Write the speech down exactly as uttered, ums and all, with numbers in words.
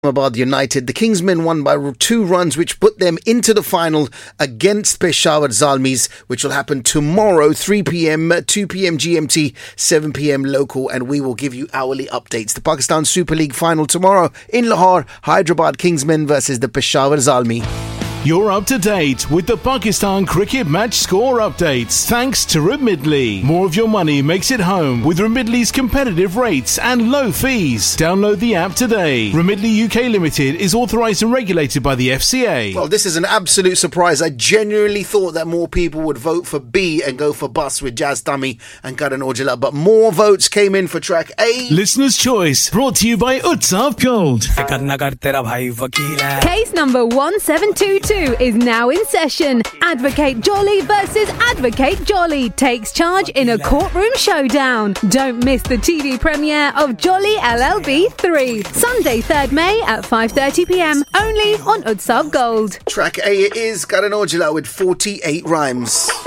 Islamabad United. The Kingsmen won by two runs, which put them into the final against Peshawar Zalmis, which will happen tomorrow, three p.m, two p.m. G M T, seven p.m. local, and we will give you hourly updates. The Pakistan Super League final tomorrow in Lahore, Hyderabad Kingsmen versus the Peshawar Zalmi. You're up to date with the Pakistan cricket match score updates thanks to Remitly. More of your money makes it home with Remitly's competitive rates and low fees. Download the app today. Remitly U K Limited is authorised and regulated by the F C A. Well, this is an absolute surprise. I genuinely thought that more people would vote for B and go for Bus with Jazz Dummy and Karan Aujla, but more votes came in for track A. Listener's Choice, brought to you by Utsav Gold. Case number one seven two two is now in session. Advocate Jolly versus Advocate Jolly takes charge in a courtroom showdown. Don't miss the T V premiere of Jolly L L B three, Sunday third May at five thirty p.m, only on Utsav Gold. Track A is Karan Aujla with forty-eight rhymes.